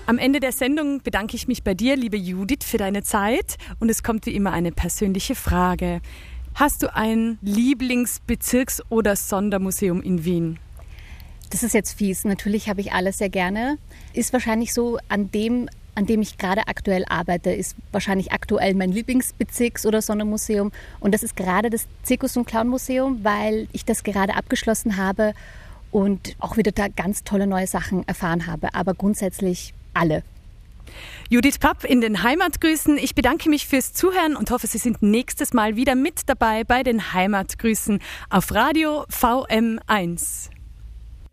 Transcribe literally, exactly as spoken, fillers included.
Am Ende der Sendung bedanke ich mich bei dir, liebe Judith, für deine Zeit. Und es kommt wie immer eine persönliche Frage. Hast du ein Lieblingsbezirks- oder Sondermuseum in Wien? Das ist jetzt fies. Natürlich habe ich alles sehr gerne. Ist wahrscheinlich so, an dem, an dem ich gerade aktuell arbeite, ist wahrscheinlich aktuell mein Lieblingsbezirks- oder Sondermuseum. Und das ist gerade das Zirkus- und Clown-Museum, weil ich das gerade abgeschlossen habe und auch wieder da ganz tolle neue Sachen erfahren habe. Aber grundsätzlich alle. Judith Papp in den Heimatgrüßen. Ich bedanke mich fürs Zuhören und hoffe, Sie sind nächstes Mal wieder mit dabei bei den Heimatgrüßen auf Radio V M eins.